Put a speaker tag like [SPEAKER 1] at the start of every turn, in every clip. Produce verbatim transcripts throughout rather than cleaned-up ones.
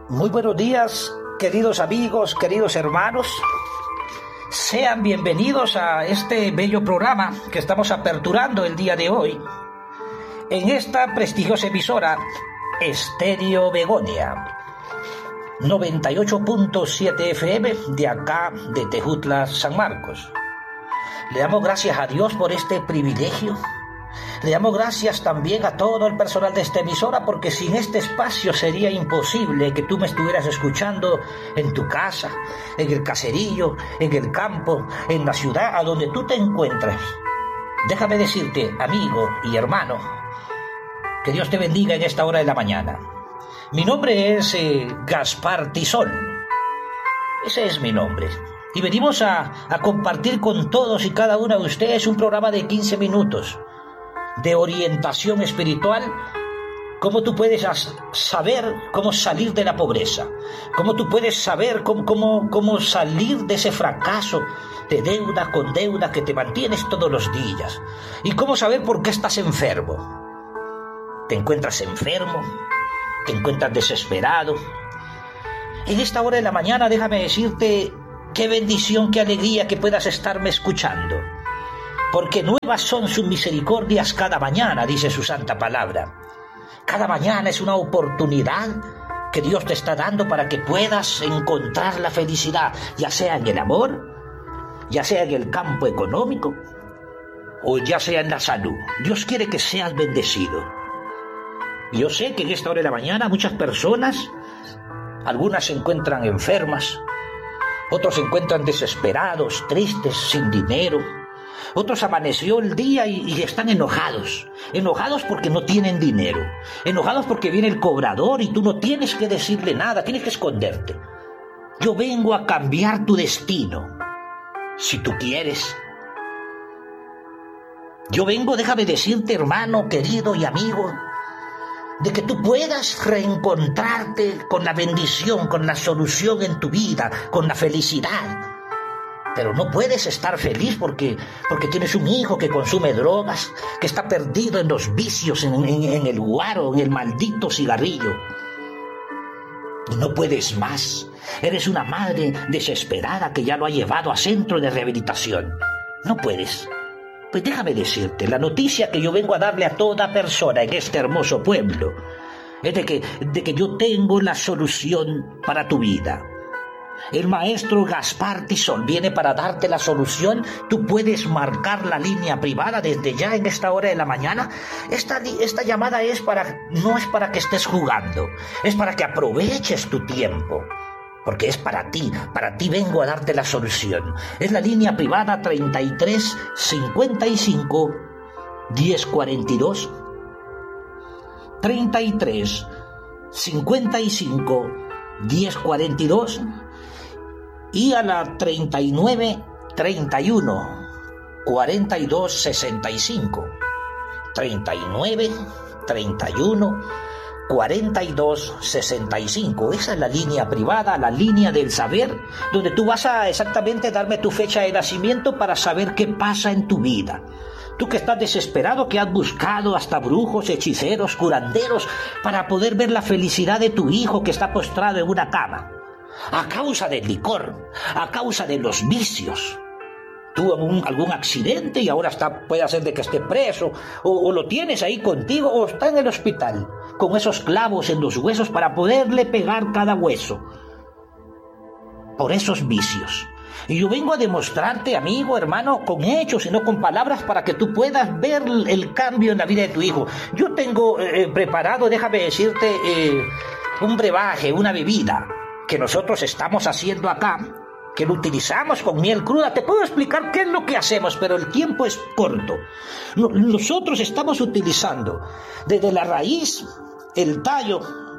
[SPEAKER 1] Muy buenos días, queridos amigos, queridos hermanos. Sean bienvenidos a este bello programa que estamos aperturando el día de hoy en esta prestigiosa emisora Estéreo Begonia noventa y ocho punto siete F M de acá de Tejutla, San Marcos. Le damos gracias a Dios por este privilegio. Le damos gracias también a todo el personal de esta emisora, porque sin este espacio sería imposible que tú me estuvieras escuchando en tu casa, en el caserío, en el campo, en la ciudad, a donde tú te encuentres. Déjame decirte, amigo y hermano, que Dios te bendiga en esta hora de la mañana. Mi nombre es eh, Gaspar Tizol. Ese es mi nombre. Y venimos a, a compartir con todos y cada uno de ustedes un programa de quince minutos de orientación espiritual. Cómo tú puedes saber cómo salir de la pobreza, cómo tú puedes saber cómo, cómo, cómo salir de ese fracaso de deuda con deuda que te mantienes todos los días, y cómo saber por qué estás enfermo. Te encuentras enfermo, te encuentras desesperado. En esta hora de la mañana, déjame decirte qué bendición, qué alegría que puedas estarme escuchando, porque nuevas son sus misericordias cada mañana, dice su santa palabra. Cada mañana es una oportunidad que Dios te está dando para que puedas encontrar la felicidad, ya sea en el amor, ya sea en el campo económico, o ya sea en la salud. Dios quiere que seas bendecido. Yo sé que en esta hora de la mañana muchas personas, algunas se encuentran enfermas, otros se encuentran desesperados, tristes, sin dinero. Otros amaneció el día y, y están enojados, enojados porque no tienen dinero, enojados porque viene el cobrador y tú no tienes que decirle nada, tienes que esconderte. Yo vengo a cambiar tu destino, si tú quieres. Yo vengo, déjame decirte, hermano, querido y amigo, de que tú puedas reencontrarte con la bendición, con la solución en tu vida, con la felicidad. Pero no puedes estar feliz porque, porque tienes un hijo que consume drogas, que está perdido en los vicios, en, en, en el guaro, en el maldito cigarrillo. Y no puedes más. Eres una madre desesperada que ya lo ha llevado a centro de rehabilitación. No puedes. Pues déjame decirte, la noticia que yo vengo a darle a toda persona en este hermoso pueblo es de que, de que yo tengo la solución para tu vida. El maestro Gaspar Tizol viene para darte la solución. Tú puedes marcar la línea privada desde ya en esta hora de la mañana. Esta, esta llamada es para, no es para que estés jugando, es para que aproveches tu tiempo, porque es para ti, para ti vengo a darte la solución. Es la línea privada treinta y tres, cincuenta y cinco, diez cuarenta y dos, treinta y tres, cincuenta y cinco, diez cuarenta y dos, y a la treinta y nueve, treinta y uno, cuarenta y dos, sesenta y cinco, treinta y nueve, treinta y uno, cuarenta y dos, sesenta y cinco. Esa es la línea privada, la línea del saber, donde tú vas a exactamente darme tu fecha de nacimiento para saber qué pasa en tu vida. Tú que estás desesperado, que has buscado hasta brujos, hechiceros, curanderos para poder ver la felicidad de tu hijo que está postrado en una cama, a causa del licor, a causa de los vicios. Tuvo algún, algún accidente y ahora está, puede hacer de que esté preso, o, o lo tienes ahí contigo, o está en el hospital con esos clavos en los huesos para poderle pegar cada hueso por esos vicios. Y yo vengo a demostrarte, amigo, hermano, con hechos y no con palabras, para que tú puedas ver el cambio en la vida de tu hijo. Yo tengo eh, preparado, déjame decirte, eh, un brebaje, una bebida que nosotros estamos haciendo acá, que lo utilizamos con miel cruda. Te puedo explicar qué es lo que hacemos, pero el tiempo es corto. Nosotros estamos utilizando desde la raíz, el tallo,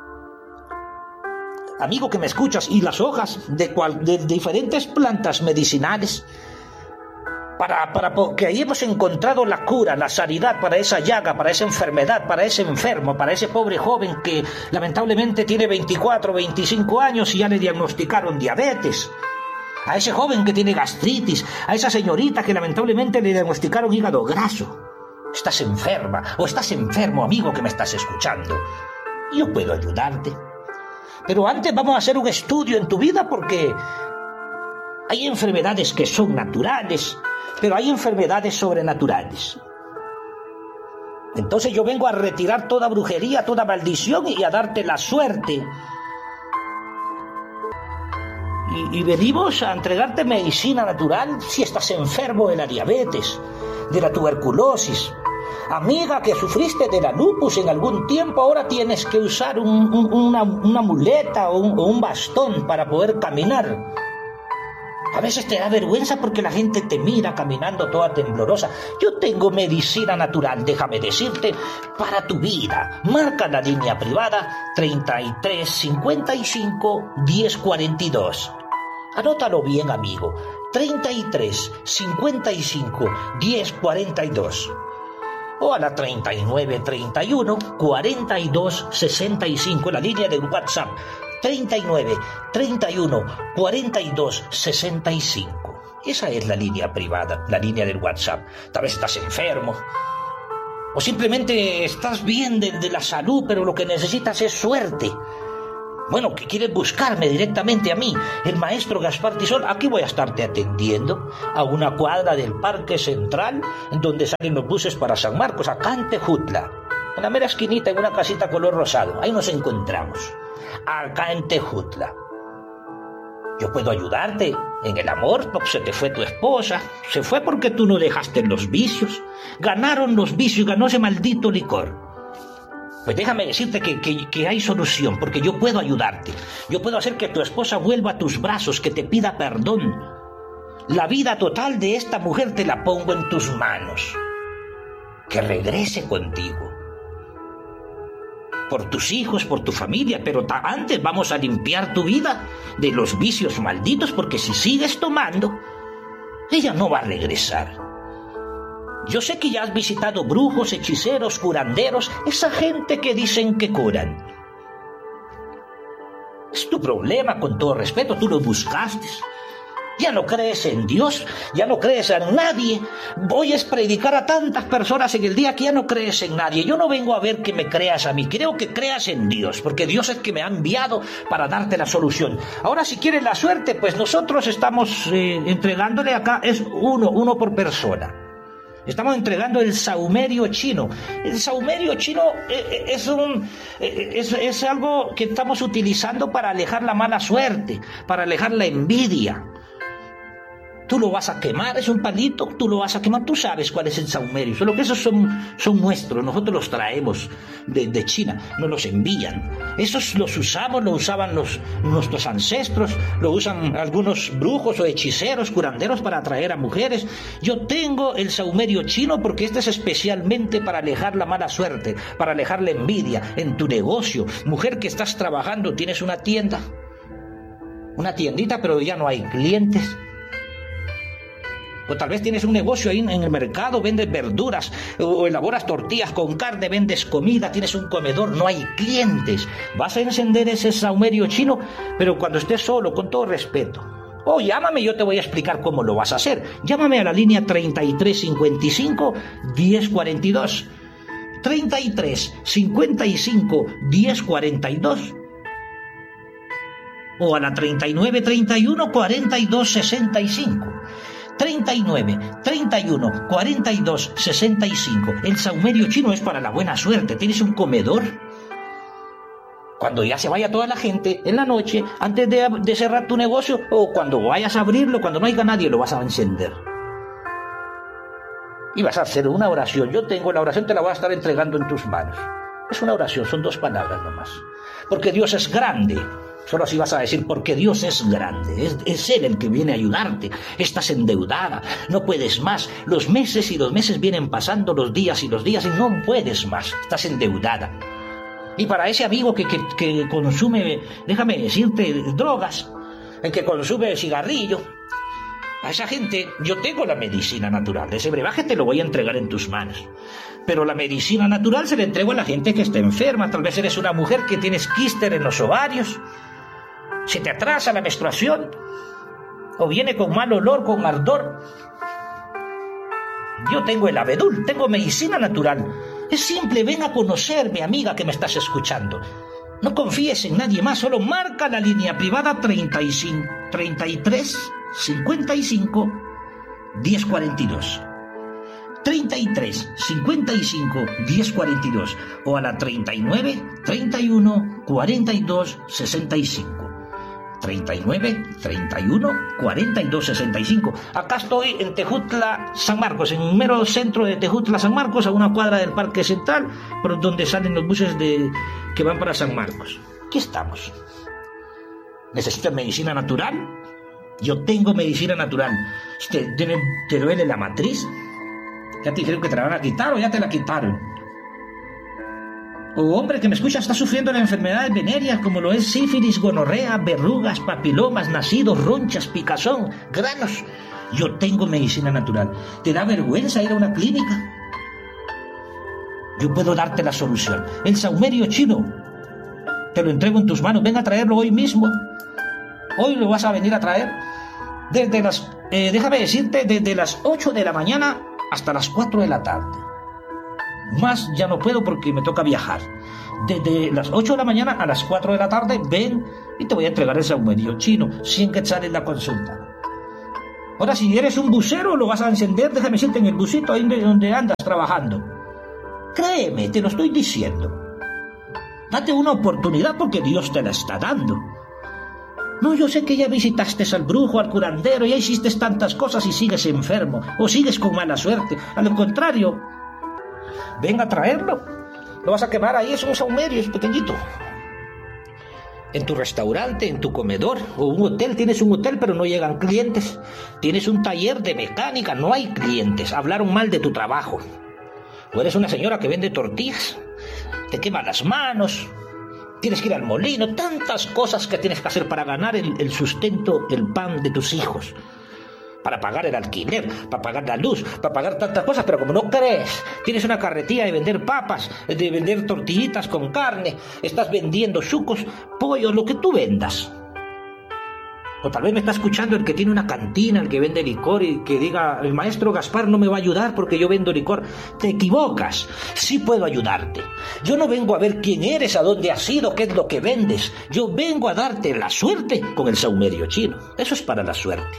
[SPEAKER 1] amigo que me escuchas, y las hojas de, cual, de diferentes plantas medicinales, para, para que ahí hemos encontrado la cura, la sanidad para esa llaga, para esa enfermedad, para ese enfermo, para ese pobre joven que lamentablemente tiene veinticuatro, veinticinco años y ya le diagnosticaron diabetes, a ese joven que tiene gastritis, a esa señorita que lamentablemente le diagnosticaron hígado graso. Estás enferma o estás enfermo, amigo que me estás escuchando. Yo puedo ayudarte. Pero antes vamos a hacer un estudio en tu vida porque hay enfermedades que son naturales, pero hay enfermedades sobrenaturales. Entonces yo vengo a retirar toda brujería, toda maldición y a darte la suerte. Y, y venimos a entregarte medicina natural si estás enfermo de la diabetes, de la tuberculosis. Amiga que sufriste de la lupus en algún tiempo, ahora tienes que usar un, un, una, una muleta o un, o un bastón para poder caminar. A veces te da vergüenza porque la gente te mira caminando toda temblorosa. Yo tengo medicina natural, déjame decirte, para tu vida. Marca la línea privada treinta y tres cincuenta y cinco diez cuarenta y dos. Anótalo bien, amigo. treinta y tres cincuenta y cinco diez cuarenta y dos. O a la treinta y nueve treinta y uno cuarenta y dos sesenta y cinco, la línea de WhatsApp. treinta y nueve treinta y uno cuarenta y dos sesenta y cinco. Esa es la línea privada, la línea del WhatsApp. Tal vez estás enfermo o simplemente estás bien de, de la salud, pero lo que necesitas es suerte. Bueno, que quieres buscarme directamente a mí, el maestro Gaspar Tizol. Aquí voy a estarte atendiendo a una cuadra del Parque Central, donde salen los buses para San Marcos, acá en Tejutla, en la mera esquinita, en una casita color rosado. Ahí nos encontramos, acá en Tejutla. Yo puedo ayudarte en el amor, porque se te fue tu esposa, se fue porque tú no dejaste los vicios, ganaron los vicios, ganó ese maldito licor. Pues déjame decirte que, que, que hay solución, porque yo puedo ayudarte. Yo puedo hacer que tu esposa vuelva a tus brazos, que te pida perdón. La vida total de esta mujer te la pongo en tus manos. Que regrese contigo. Por tus hijos, por tu familia, pero antes vamos a limpiar tu vida de los vicios malditos, porque si sigues tomando, ella no va a regresar. Yo sé que ya has visitado brujos, hechiceros, curanderos, esa gente que dicen que curan. Es tu problema, con todo respeto, tú lo buscaste. Ya no crees en Dios, ya no crees en nadie. Voy a predicar a tantas personas en el día que ya no crees en nadie. Yo no vengo a ver que me creas a mí, creo que creas en Dios, porque Dios es el que me ha enviado para darte la solución. Ahora, si quieres la suerte, pues nosotros estamos eh, entregándole acá, es uno, uno por persona. Estamos entregando el saumerio chino. El saumerio chino es, un, es, es algo que estamos utilizando para alejar la mala suerte, para alejar la envidia. Tú lo vas a quemar, es un palito, tú lo vas a quemar, tú sabes cuál es el saumerio. Solo que esos son, son nuestros, nosotros los traemos de, de China, nos los envían. Esos los usamos, los usaban los, nuestros ancestros, lo usan algunos brujos o hechiceros, curanderos para atraer a mujeres. Yo tengo el saumerio chino porque este es especialmente para alejar la mala suerte, para alejar la envidia en tu negocio. Mujer que estás trabajando, tienes una tienda, una tiendita, pero ya no hay clientes. O tal vez tienes un negocio ahí en el mercado, vendes verduras, o elaboras tortillas con carne, vendes comida, tienes un comedor, no hay clientes. Vas a encender ese saumerio chino, pero cuando estés solo, con todo respeto. O llámame, yo te voy a explicar cómo lo vas a hacer. Llámame a la línea treinta y tres cincuenta y cinco diez cuarenta y dos. treinta y tres cincuenta y cinco diez cuarenta y dos. O a la treinta y nueve treinta y uno cuarenta y dos sesenta y cinco. treinta y nueve treinta y uno cuarenta y dos sesenta y cinco. El saumerio chino es para la buena suerte. ¿Tienes un comedor? Cuando ya se vaya toda la gente en la noche, antes de, de cerrar tu negocio, o cuando vayas a abrirlo, cuando no haya nadie, lo vas a encender. Y vas a hacer una oración. Yo tengo la oración, te la voy a estar entregando en tus manos. Es una oración, son dos palabras nomás. Porque Dios es grande. Solo así vas a decir, porque Dios es grande, es, es Él el que viene a ayudarte. Estás endeudada, no puedes más. Los meses y los meses vienen pasando, los días y los días, y no puedes más. Estás endeudada. Y para ese amigo que, que, que consume, déjame decirte, drogas, el que consume cigarrillo, a esa gente yo tengo la medicina natural. Ese brebaje te lo voy a entregar en tus manos. Pero la medicina natural se la entrego a la gente que está enferma. Tal vez eres una mujer que tienes quíster en los ovarios, se te atrasa la menstruación, o viene con mal olor, con ardor. Yo tengo el abedul, tengo medicina natural. Es simple, ven a conocerme, amiga que me estás escuchando. No confíes en nadie más, solo marca la línea privada treinta y cinco, treinta y tres, cincuenta y cinco, diez cuarenta y dos. treinta y tres, cincuenta y cinco, diez cuarenta y dos o a la treinta y nueve, treinta y uno, cuarenta y dos, sesenta y cinco. treinta y nueve, treinta y uno, cuarenta y dos, sesenta y cinco. Acá estoy en Tejutla, San Marcos, en el mero centro de Tejutla, San Marcos, a una cuadra del Parque Central, por donde salen los buses de, que van para San Marcos. Aquí estamos. ¿Necesitas medicina natural? Yo tengo medicina natural. ¿Te, te, te duele la matriz? ¿Ya te dijeron que te la van a quitar o ya te la quitaron? O hombre que me escucha está sufriendo de enfermedades venéreas como lo es sífilis, gonorrea, verrugas, papilomas, nacidos, ronchas, picazón, granos. Yo tengo medicina natural. ¿Te da vergüenza ir a una clínica? Yo puedo darte la solución. El saumerio chino. Te lo entrego en tus manos. Ven a traerlo hoy mismo. Hoy lo vas a venir a traer. Desde las, eh, déjame decirte, desde las ocho de la mañana hasta las cuatro de la tarde. Más ya no puedo porque me toca viajar. Desde las ocho de la mañana a las cuatro de la tarde, ven y te voy a entregar el saumerio chino, cien quetzales la consulta. Ahora, si eres un bucero, lo vas a encender, déjame decirte, en el busito ahí donde andas trabajando. Créeme, te lo estoy diciendo. Date una oportunidad porque Dios te la está dando. No, yo sé que ya visitaste al brujo, al curandero, ya hiciste tantas cosas y sigues enfermo, o sigues con mala suerte. A lo contrario, ven a traerlo. Lo vas a quemar ahí, es un saumerio, es pequeñito. En tu restaurante, en tu comedor, o un hotel, tienes un hotel pero no llegan clientes. Tienes un taller de mecánica, no hay clientes. Hablaron mal de tu trabajo. O eres una señora que vende tortillas, te queman las manos. Tienes que ir al molino, tantas cosas que tienes que hacer para ganar el, el sustento, el pan de tus hijos. Para pagar el alquiler, para pagar la luz, para pagar tantas cosas, pero como no crees, tienes una carretilla de vender papas, de vender tortillitas con carne, estás vendiendo chucos, pollo, lo que tú vendas. O tal vez me está escuchando el que tiene una cantina, el que vende licor y que diga, el maestro Gaspar no me va a ayudar porque yo vendo licor. Te equivocas, sí puedo ayudarte. Yo no vengo a ver quién eres, a dónde has ido, qué es lo que vendes. Yo vengo a darte la suerte con el saumerio chino. Eso es para la suerte.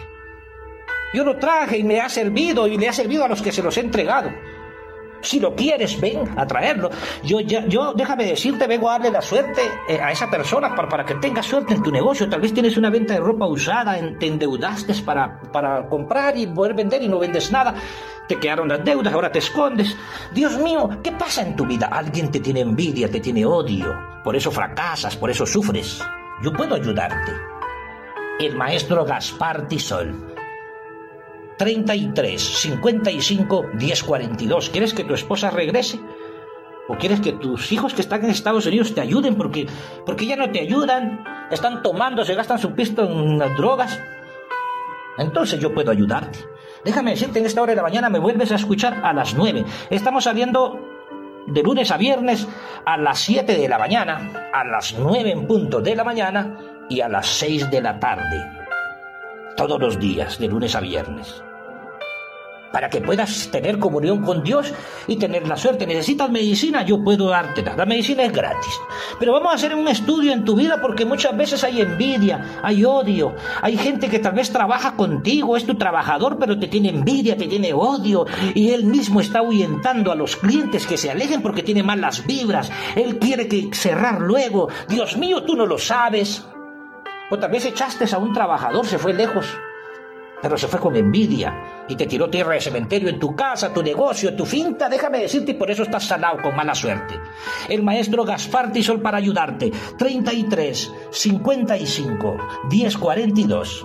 [SPEAKER 1] Yo lo traje y me ha servido y le ha servido a los que se los he entregado. Si lo quieres, ven a traerlo. Yo, ya, yo déjame decirte, vengo a darle la suerte eh, a esa persona para, para que tenga suerte en tu negocio. Tal vez tienes una venta de ropa usada, en, te endeudaste para, para comprar y poder vender y no vendes nada. Te quedaron las deudas, ahora te escondes. Dios mío, ¿qué pasa en tu vida? Alguien te tiene envidia, te tiene odio. Por eso fracasas, por eso sufres. Yo puedo ayudarte. El maestro Gaspar Tisol. treinta y tres, cincuenta y cinco, diez cuarenta y dos. ¿Quieres que tu esposa regrese? ¿O quieres que tus hijos que están en Estados Unidos te ayuden? Porque, porque ya no te ayudan. Están tomando, se gastan su pisto en las drogas. Entonces yo puedo ayudarte. Déjame decirte, en esta hora de la mañana me vuelves a escuchar a las nueve. Estamos saliendo de lunes a viernes a las siete de la mañana, a las nueve en punto de la mañana y a las seis de la tarde. Todos los días, de lunes a viernes. Para que puedas tener comunión con Dios y tener la suerte. ¿Necesitas medicina? Yo puedo dártela. La medicina es gratis. Pero vamos a hacer un estudio en tu vida porque muchas veces hay envidia, hay odio. Hay gente que tal vez trabaja contigo, es tu trabajador, pero te tiene envidia, te tiene odio. Y él mismo está ahuyentando a los clientes que se alejen porque tiene malas vibras. Él quiere que cerrar luego. Dios mío, tú no lo sabes. O tal vez echaste a un trabajador, se fue lejos, pero se fue con envidia y te tiró tierra de cementerio en tu casa, tu negocio, tu finca. Déjame decirte, y por eso estás salado con mala suerte. El maestro Gaspar Tisol para ayudarte. treinta y tres, cincuenta y cinco, diez cuarenta y dos.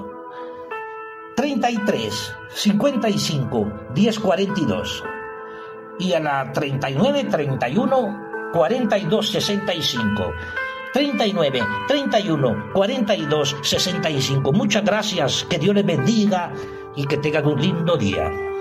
[SPEAKER 1] treinta y tres, cincuenta y cinco, diez cuarenta y dos. Y a la treinta y nueve, treinta y uno, cuarenta y dos, sesenta y cinco. treinta y nueve, treinta y uno, cuarenta y dos, sesenta y cinco. Muchas gracias, que Dios les bendiga y que tengan un lindo día.